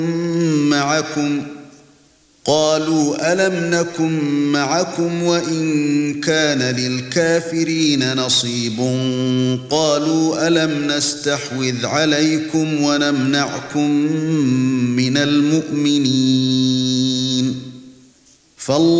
مَعَكُمْ قالوا ألم نكن معكم وإن كان للكافرين نصيب قالوا ألم نستحوذ عليكم ونمنعكم من المؤمنين